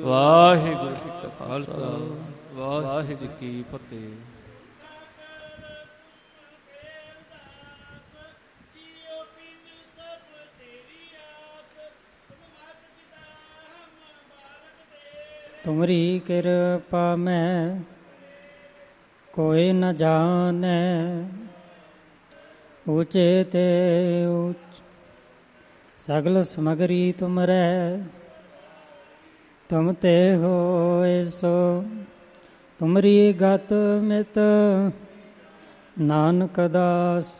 ਵਾਹਿਗੁਰੂ ਜੀ ਕਾ ਖਾਲਸਾ ਵਾਹਿਗੁਰੂ ਜੀ ਕੀ ਫਤਿਹ। ਤੁਮਰੀ ਕਿਰਪਾ ਮੈਂ ਕੋਈ ਨ ਜਾਣੈ, ਊਚੇ ਤੇ ਊਚ ਸਗਲ ਸਮਗਰੀ ਤੁਮਰੈ। ਤੁਮ ਤੇ ਹੋਏ ਸੋ ਤੁਮਰੀ ਗਤ ਮਿਤ, ਨਾਨਕ ਦਾਸ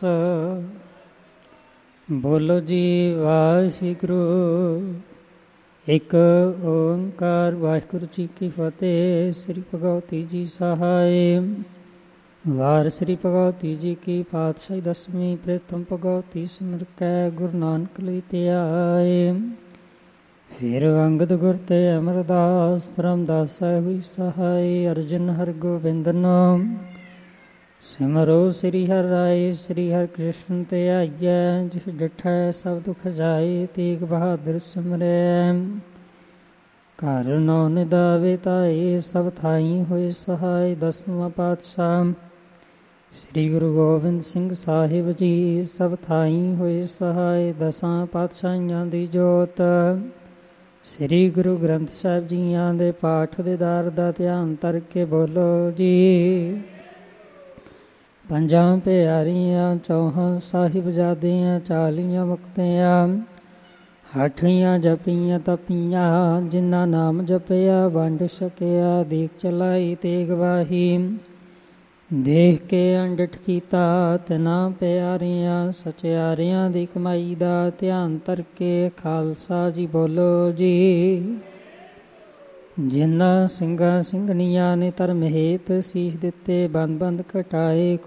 ਬੋਲੋ ਜੀ ਵਾਹਿਗੁਰੂ। ਇੱਕ ਓਂਕਾਰ। ਵਾਹਿਗੁਰੂ ਜੀ ਕੀ ਫਤਿਹ। ਸ੍ਰੀ ਭਗਵਤੀ ਜੀ ਸਹਾਇ। ਵਾਰ ਸ੍ਰੀ ਭਗਵਤੀ ਜੀ ਕੀ ਪਾਤਸ਼ਾਹੀ ਦਸਵੀਂ। ਪ੍ਰਥਮ ਭਗਵਤੀ ਸਿਮਰ ਕੈ ਗੁਰੂ ਨਾਨਕ ਲਈ ਧਿਆਏ। ਫਿਰ ਅੰਗਦ ਗੁਰ ਤੇ ਅਮਰਦਾਸ ਰਾਮਦਾਸ ਹੋਈ ਸਹਾਈ। ਅਰਜਨ ਹਰਿ ਗੋਬਿੰਦ ਨਾਮ ਸਿਮਰੋ ਸ੍ਰੀ ਹਰਿ ਰਾਏ। ਸ੍ਰੀ ਹਰਿ ਕ੍ਰਿਸ਼ਨ ਤੇ ਆਈਐ, ਜਿਸ ਡਿਠੈ ਸਭ ਦੁਖ ਜਾਏ। ਤੇਗ ਬਹਾਦਰ ਸਿਮਰੈ, ਘਰ ਨੌ ਨਿਦਾਵੇ ਤਾਏ। ਸਭ ਥਾਈ ਹੋਏ ਸਹਾਈ। ਦਸਵਾਂ ਪਾਤਸ਼ਾਹ ਸ੍ਰੀ ਗੁਰੂ ਗੋਬਿੰਦ ਸਿੰਘ ਸਾਹਿਬ ਜੀ, ਸਭ ਥਾਈ ਹੋਏ ਸਹਾਈ। ਦਸਾਂ ਪਾਤਸ਼ਾਹੀਆਂ ਦੀ ਜੋਤ ਸ੍ਰੀ ਗੁਰੂ ਗ੍ਰੰਥ ਸਾਹਿਬ ਜੀਆਂ ਦੇ ਪਾਠ ਦੇ ਦਾਰ ਦਾ ਧਿਆਨ ਧਰ ਕੇ ਬੋਲੋ ਜੀ। ਪੰਜਾਂ ਪਿਆਰੀਆਂ, ਚੌਹਾਂ ਸਾਹਿਬਜ਼ਾਦਿਆਂ, 40 ਮੁਕਤਿਆਂ, 8 ਜਪੀਆਂ ਤਪੀਆਂ। ਜਿਨ੍ਹਾਂ ਨਾਮ ਜਪਿਆ ਵੰਡ ਸਕਿਆ। ਦੇਖ ਚਲਾਈ ਤੇਗ ਵਾਹੀ, ਦੇਖ ਕੇ ਅੰਡਟ ਕੀਤਾ। ਤਿਨਾਂ ਪਿਆਰਿਆਂ ਸਚਿਆਰਿਆਂ ਦੀ ਕਮਾਈ ਦਾ ਧਿਆਨ ਧਰ ਕੇ ਖਾਲਸਾ ਜੀ ਬੋਲੋ ਜੀ। ਜਿਨ੍ਹਾਂ ਸਿੰਘਾਂ ਸਿੰਘਣੀਆਂ ਨੇ ਧਰਮ ਹੇਤ ਸੀਸ ਦਿੱਤੇ, ਬੰਦ ਬੰਦ ਘਟਾਏ,